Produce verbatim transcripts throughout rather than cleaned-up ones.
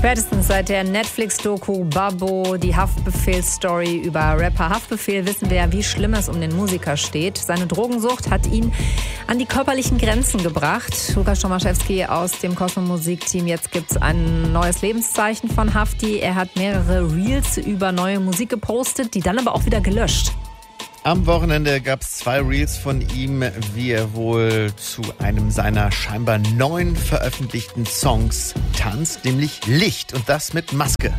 Spätestens seit der Netflix-Doku Babbo, die Haftbefehl-Story über Rapper Haftbefehl, wissen wir ja, wie schlimm es um den Musiker steht. Seine Drogensucht hat ihn an die körperlichen Grenzen gebracht. Lukas Tomaszewski aus dem Kosmo-Musik-Team. Jetzt gibt es ein neues Lebenszeichen von Hafti. Er hat mehrere Reels über neue Musik gepostet, die dann aber auch wieder gelöscht. Am Wochenende gab es zwei Reels von ihm, wie er wohl zu einem seiner scheinbar neun veröffentlichten Songs tanzt, nämlich Licht, und das mit Maske.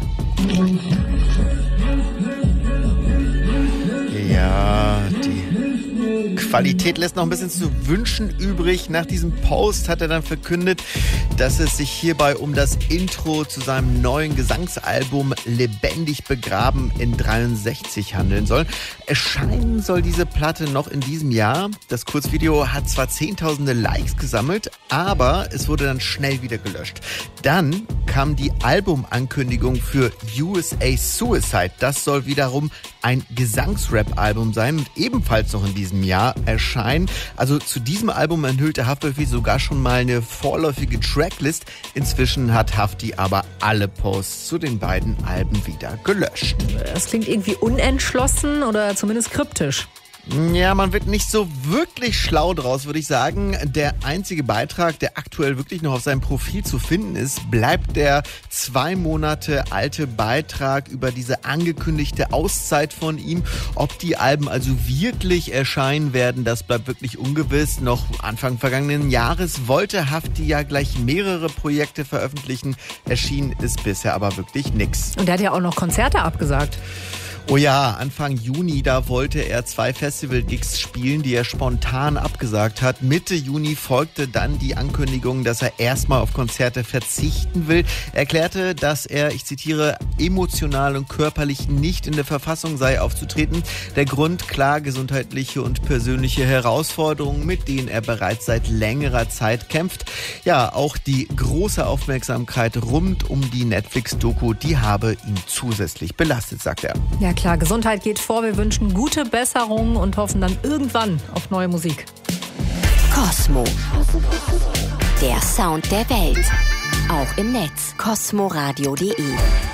Ja, die Qualität lässt noch ein bisschen zu wünschen übrig. Nach diesem Post hat er dann verkündet, dass es sich hierbei um das Intro zu seinem neuen Gesangsalbum Lebendig begraben in dreiundsechzig handeln soll. Erscheinen soll diese Platte noch in diesem Jahr. Das Kurzvideo hat zwar zehntausende Likes gesammelt, aber es wurde dann schnell wieder gelöscht. Dann kam die Albumankündigung für U S A Suicide. Das soll wiederum ein Gesangsrap-Album sein und ebenfalls noch in diesem Jahr erscheinen. Also zu diesem Album enthüllte Haftbefehl sogar schon mal eine vorläufige Tracklist. Inzwischen hat Hafti aber alle Posts zu den beiden Alben wieder gelöscht. Das klingt irgendwie unentschlossen oder zumindest kryptisch. Ja, man wird nicht so wirklich schlau draus, würde ich sagen. Der einzige Beitrag, der aktuell wirklich noch auf seinem Profil zu finden ist, bleibt der zwei Monate alte Beitrag über diese angekündigte Auszeit von ihm. Ob die Alben also wirklich erscheinen werden, das bleibt wirklich ungewiss. Noch Anfang vergangenen Jahres wollte Hafti ja gleich mehrere Projekte veröffentlichen. Erschienen ist bisher aber wirklich nix. Und er hat ja auch noch Konzerte abgesagt. Oh ja, Anfang Juni, da wollte er zwei Festival-Gigs spielen, die er spontan abgesagt hat. Mitte Juni folgte dann die Ankündigung, dass er erstmal auf Konzerte verzichten will. Er erklärte, dass er, ich zitiere, emotional und körperlich nicht in der Verfassung sei, aufzutreten. Der Grund, klar, gesundheitliche und persönliche Herausforderungen, mit denen er bereits seit längerer Zeit kämpft. Ja, auch die große Aufmerksamkeit rund um die Netflix-Doku, die habe ihn zusätzlich belastet, sagt er. Ja klar, Gesundheit geht vor. Wir wünschen gute Besserung und hoffen dann irgendwann auf neue Musik. Kosmo. Der Sound der Welt. Auch im Netz. kosmoradio punkt de